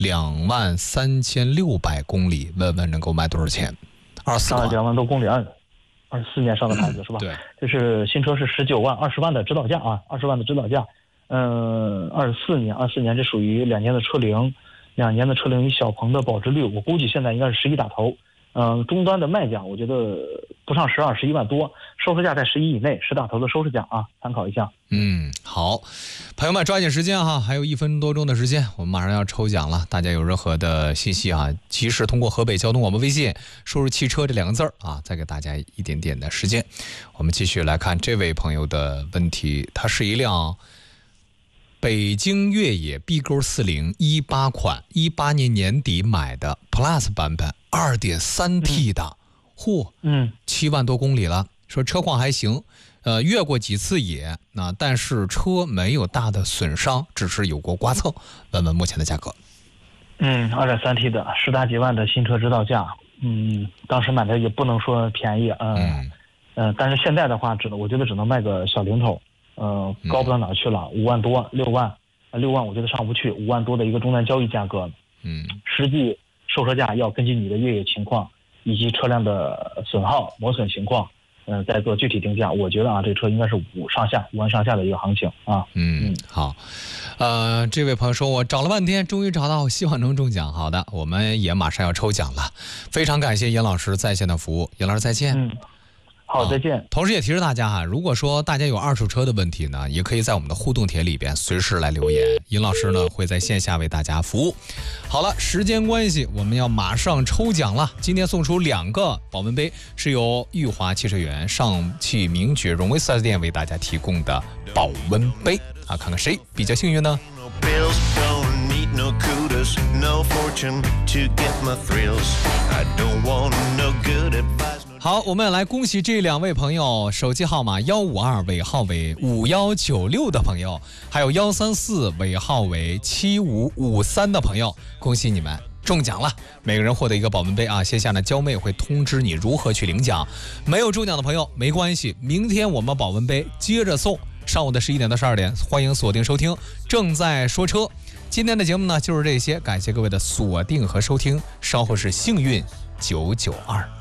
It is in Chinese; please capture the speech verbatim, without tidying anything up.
两万三千六百公里，问问能够卖多少钱？二十四万， 两万多公里，二二十四年上的牌子是吧？ 对， 就是新车是十九万，二十万的指导价啊，二十万的指导价。嗯，二十四年，二十四年这属于两年的车龄，两年的车龄与小鹏的保值率，我估计现在应该是十一打头。嗯，终端的卖价我觉得不上十二，十一万多，收市价在十一以内，十打头的收市价啊，参考一下。 嗯，好，朋友们抓紧时间哈，还有一分多钟的时间，我们马上要抽奖了。大家有任何的信息啊，及时通过河北交通广播微信输入汽车这两个字啊，再给大家一点点的时间。我们继续来看这位朋友的问题，它是一辆北京越野 B 勾四零一八款，一八年年底买的 Plus 版本，二点三 T 的，嚯，嗯，七万多公里了。说车况还行，呃，越过几次野，那、呃、但是车没有大的损伤，只是有过刮蹭。问问目前的价格。 嗯，二点三 T 的十大几万的新车指导价，嗯，当时买的也不能说便宜，呃、嗯，呃，但是现在的话，只能我觉得只能卖个小零头。呃，高不到哪去了，五万多，六万，六万我觉得上不去，五万多的一个终端交易价格，嗯，实际售车价要根据你的越野情况以及车辆的损耗磨损情况，嗯、呃，再做具体定价。我觉得啊，这车应该是五上下，五万上下的一个行情啊。 嗯，嗯好，呃，这位朋友说，我找了半天，终于找到，希望能中奖。好的，我们也马上要抽奖了，非常感谢严老师在线的服务，严老师再见。 嗯。好，再见。 同时也提示大家哈，如果说大家有二手车的问题呢，也可以在我们的互动帖里边随时来留言，尹老师呢会在线下为大家服务。好了，时间关系，我们要马上抽奖了。今天送出两个保温杯，是由裕华汽车园上汽名爵荣威四 S 店为大家提供的保温杯啊，看看谁比较幸运呢？好，我们来恭喜这两位朋友，手机号码一五二尾号为五一九六的朋友，还有一三四尾号为七五五三的朋友，恭喜你们中奖了，每个人获得一个保温杯啊！线下呢，娇妹会通知你如何去领奖。没有中奖的朋友没关系，明天我们保温杯接着送，上午的十一点到十二点，欢迎锁定收听。正在说车，今天的节目呢就是这些，感谢各位的锁定和收听，稍后是幸运九九二。